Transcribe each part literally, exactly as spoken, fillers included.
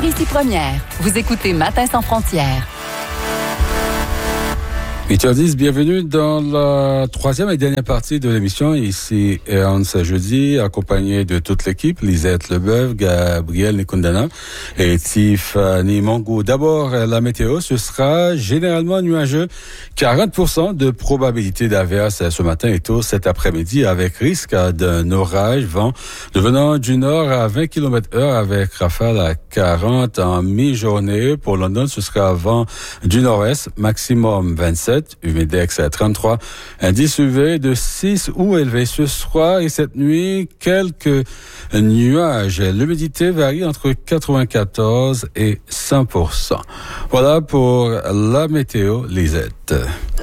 Ici Première. Vous écoutez Matin sans frontières. huit heures dix, bienvenue dans la troisième et dernière partie de l'émission. Ici Ernst Jeudi, accompagné de toute l'équipe, Lisette Leboeuf, Gabriel Nikundana et Tiffany Mongou. D'abord, la météo, ce sera généralement nuageux. quarante pour cent de probabilité d'averse ce matin et tôt cet après-midi avec risque d'un orage, vent devenant du nord à vingt kilomètres heure avec rafale à quarante en mi-journée. Pour London, ce sera vent du nord-est, maximum vingt-sept. Humidex à trente-trois, indice U V de six ou élevé ce soir et cette nuit, quelques nuages. L'humidité varie entre quatre-vingt-quatorze et cent pour cent. Voilà pour la météo, Lisette.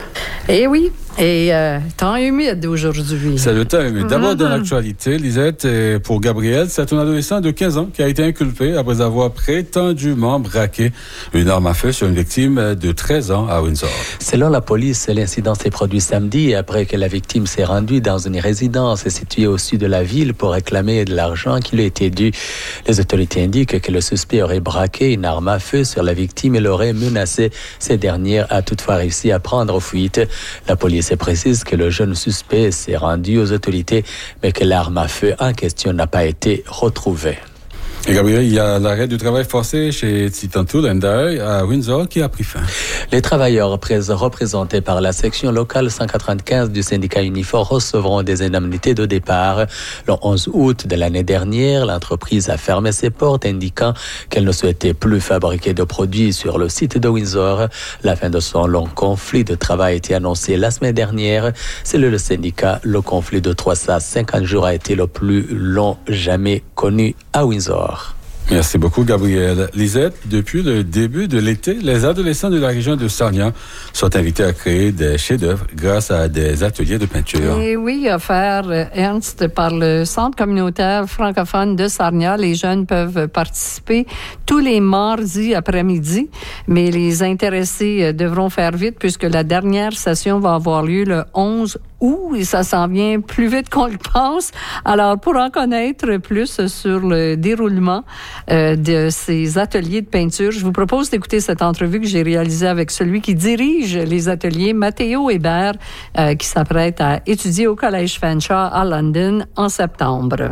Eh oui, et euh, temps humide aujourd'hui. C'est le temps humide. D'abord, dans l'actualité, Lisette, et pour Gabriel, c'est un adolescent de quinze ans qui a été inculpé après avoir prétendument braqué une arme à feu sur une victime de treize ans à Windsor. Selon la police, l'incident s'est produit samedi après que la victime s'est rendue dans une résidence située au sud de la ville pour réclamer de l'argent qui lui était dû. Les autorités indiquent que le suspect aurait braqué une arme à feu sur la victime et l'aurait menacée. Cette dernière a toutefois réussi à prendre fuite. La police précise que le jeune suspect s'est rendu aux autorités, mais que l'arme à feu en question n'a pas été retrouvée. Et Gabriel, il y a l'arrêt du travail forcé chez Titantoul Endai à Windsor qui a pris fin. Les travailleurs représentés par la section locale cent quatre-vingt-quinze du syndicat Unifor recevront des indemnités de départ. Le onze août de l'année dernière, l'entreprise a fermé ses portes, indiquant qu'elle ne souhaitait plus fabriquer de produits sur le site de Windsor. La fin de son long conflit de travail a été annoncée la semaine dernière. Selon le syndicat, le conflit de trois cent cinquante jours a été le plus long jamais connu à Windsor. Merci beaucoup, Gabriel. Lisette, depuis le début de l'été, les adolescents de la région de Sarnia sont invités à créer des chefs-d'œuvre grâce à des ateliers de peinture. Et oui, offert, Ernst, par le Centre communautaire francophone de Sarnia. Les jeunes peuvent participer tous les mardis après-midi, mais les intéressés devront faire vite puisque la dernière session va avoir lieu le onze août et ça s'en vient plus vite qu'on le pense. Alors, pour en connaître plus sur le déroulement euh, de ces ateliers de peinture, je vous propose d'écouter cette entrevue que j'ai réalisée avec celui qui dirige les ateliers, Matteo Hébert, euh, qui s'apprête à étudier au Collège Fanshawe à London en septembre.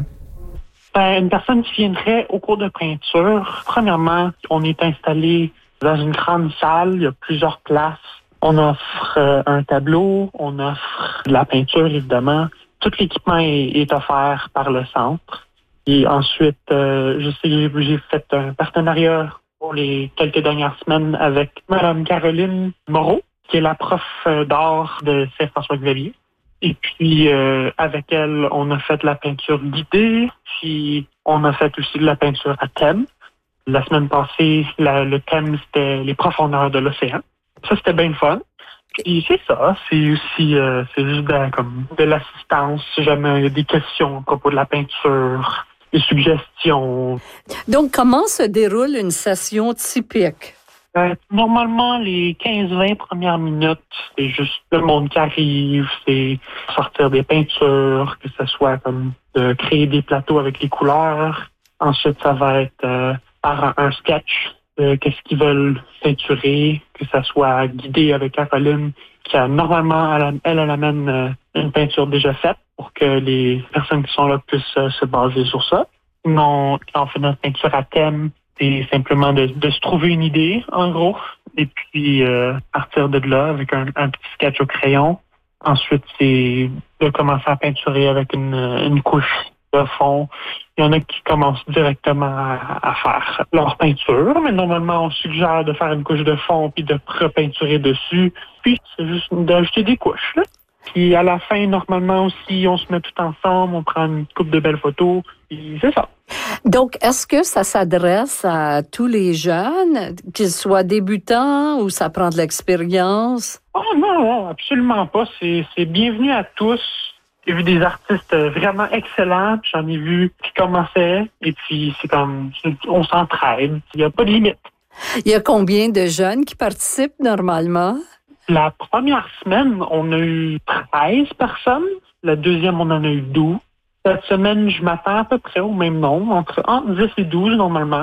Ben, une personne qui viendrait au cours de peinture, premièrement, on est installé dans une grande salle, il y a plusieurs places. On offre euh, un tableau, on offre de la peinture, évidemment. Tout l'équipement est, est offert par le centre. Et ensuite, euh, je sais que j'ai, j'ai fait un partenariat pour les quelques dernières semaines avec Mme Caroline Moreau, qui est la prof d'art de Saint-François-Xavier. Et puis, euh, avec elle, on a fait de la peinture guidée, puis on a fait aussi de la peinture à thème. La semaine passée, la, le thème, c'était les profondeurs de l'océan. Ça, c'était bien le fun. Puis c'est ça, c'est aussi euh, c'est juste de, comme, de l'assistance si jamais il y a des questions à propos de la peinture, des suggestions. Donc, comment se déroule une session typique? Euh, normalement, les quinze vingt premières minutes, c'est juste le monde qui arrive, c'est sortir des peintures, que ce soit comme de créer des plateaux avec les couleurs. Ensuite, ça va être euh, par un, un sketch. Euh, qu'est-ce qu'ils veulent peinturer, que ça soit guidé avec Caroline, qui a normalement, elle, elle, elle amène euh, une peinture déjà faite pour que les personnes qui sont là puissent euh, se baser sur ça. Sinon, quand on fait notre peinture à thème, c'est simplement de, de se trouver une idée, en gros, et puis euh, partir de là avec un, un petit sketch au crayon. Ensuite, c'est de commencer à peinturer avec une, une couche de fond. Il y en a qui commencent directement à, à faire leur peinture, mais normalement, on suggère de faire une couche de fond puis de repeinturer dessus. Puis, c'est juste d'ajouter des couches, là. Puis, à la fin, normalement aussi, on se met tout ensemble, on prend une couple de belles photos, puis c'est ça. Donc, est-ce que ça s'adresse à tous les jeunes, qu'ils soient débutants ou ça prend de l'expérience? Oh non, non, absolument pas. C'est, c'est bienvenu à tous. J'ai vu des artistes vraiment excellents, puis j'en ai vu qui commençaient, et puis c'est comme, on s'entraide, il n'y a pas de limite. Il y a combien de jeunes qui participent normalement? La première semaine, on a eu treize personnes. La deuxième, on en a eu douze. Cette semaine, je m'attends à peu près au même nombre, entre, entre dix et douze normalement.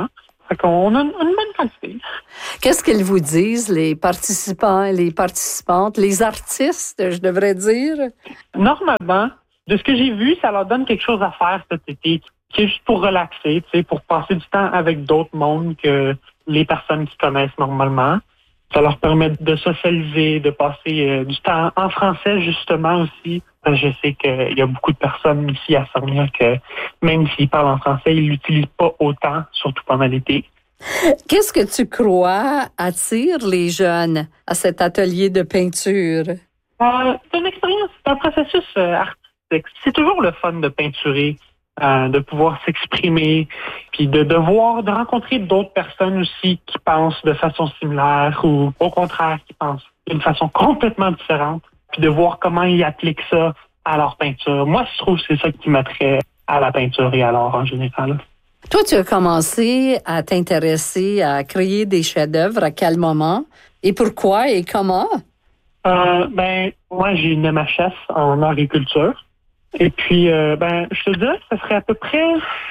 Fait qu'on a une, une bonne quantité. Qu'est-ce qu'ils vous disent, les participants, les participantes, les artistes, je devrais dire? Normalement, de ce que j'ai vu, ça leur donne quelque chose à faire cet été, qui est juste pour relaxer, tu sais, pour passer du temps avec d'autres mondes que les personnes qui connaissent normalement. Ça leur permet de socialiser, de passer euh, du temps en français, justement, aussi. Je sais qu'il y a beaucoup de personnes ici à Sarnia que, même s'ils parlent en français, ils l'utilisent pas autant, surtout pendant l'été. Qu'est-ce que tu crois attire les jeunes à cet atelier de peinture? Euh, c'est une expérience, c'est un processus euh, artistique. C'est toujours le fun de peinturer, euh, de pouvoir s'exprimer, puis de, de voir, de rencontrer d'autres personnes aussi qui pensent de façon similaire ou au contraire qui pensent d'une façon complètement différente, puis de voir comment ils appliquent ça à leur peinture. Moi, je trouve que c'est ça qui m'attrait à la peinture et à l'art en général. Toi, tu as commencé à t'intéresser à créer des chefs-d'œuvre à quel moment? Et pourquoi et comment? Euh, ben, moi, j'ai une M H S en agriculture. Et puis, euh, ben, je te dirais que ce serait à peu près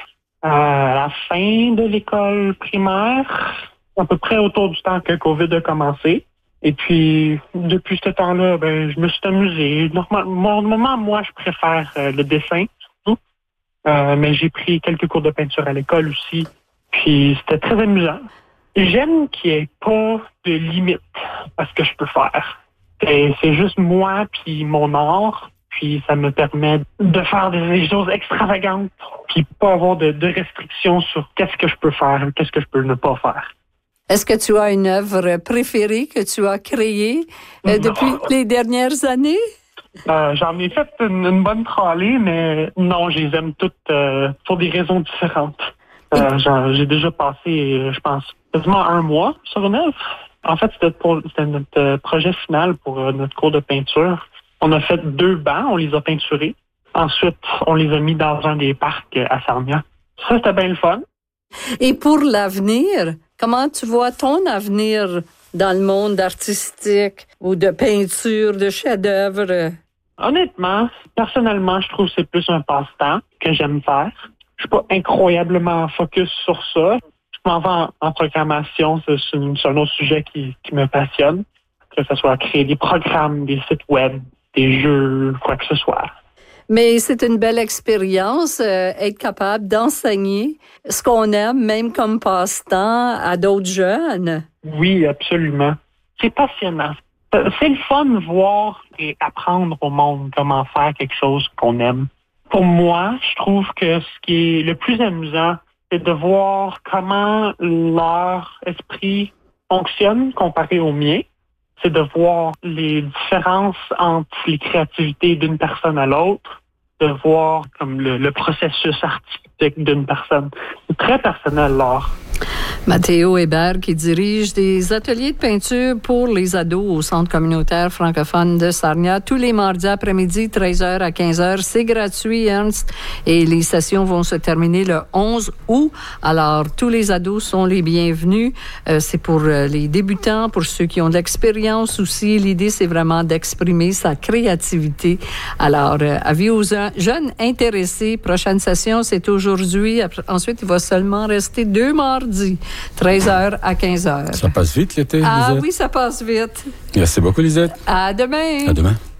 à la fin de l'école primaire, à peu près autour du temps que COVID a commencé. Et puis, depuis ce temps-là, ben, je me suis amusé. Normalement, moi, je préfère euh, le dessin, surtout. Euh, mais j'ai pris quelques cours de peinture à l'école aussi. Puis, c'était très amusant. J'aime qu'il n'y ait pas de limite à ce que je peux faire. C'est, c'est juste moi puis mon art. Puis, ça me permet de faire des choses extravagantes. Puis, pas avoir de, de restrictions sur qu'est-ce que je peux faire et qu'est-ce que je peux ne pas faire. Est-ce que tu as une œuvre préférée que tu as créée euh, depuis les dernières années? Euh, j'en ai fait une, une bonne tralée, mais non, je les aime toutes euh, pour des raisons différentes. Euh, genre, j'ai déjà passé, je pense, quasiment un mois sur une œuvre. En fait, c'était, pour, c'était notre projet final pour euh, notre cours de peinture. On a fait deux bancs, on les a peinturés. Ensuite, on les a mis dans un des parcs à Sarnia. Ça, c'était bien le fun. Et pour l'avenir, comment tu vois ton avenir dans le monde artistique ou de peinture, de chef-d'œuvre? Honnêtement, personnellement, je trouve que c'est plus un passe-temps que j'aime faire. Je suis pas incroyablement focus sur ça. Je m'en vais en, en programmation, c'est, c'est, un, c'est un autre sujet qui, qui me passionne. Que ce soit créer des programmes, des sites web, des jeux, quoi que ce soit. Mais c'est une belle expérience, euh, être capable d'enseigner ce qu'on aime, même comme passe-temps, à d'autres jeunes. Oui, absolument. C'est passionnant. C'est le fun de voir et apprendre au monde comment faire quelque chose qu'on aime. Pour moi, je trouve que ce qui est le plus amusant, c'est de voir comment leur esprit fonctionne comparé au mien. C'est de voir les différences entre les créativités d'une personne à l'autre, de voir comme le, le processus artistique d'une personne. C'est très personnel, l'art. Mathéo Hébert, qui dirige des ateliers de peinture pour les ados au Centre communautaire francophone de Sarnia, tous les mardis après-midi, treize heures à quinze heures. C'est gratuit, Ernst, et les sessions vont se terminer le onze août. Alors, tous les ados sont les bienvenus. Euh, c'est pour euh, les débutants, pour ceux qui ont de l'expérience aussi. L'idée, c'est vraiment d'exprimer sa créativité. Alors, euh, avis aux jeunes intéressés, prochaine session, c'est aujourd'hui. Après, ensuite, il va seulement rester deux mardis. treize heures à quinze heures. Ça passe vite l'été, Ah Lisette? oui, ça passe vite. Merci beaucoup, Lisette. À demain. À demain.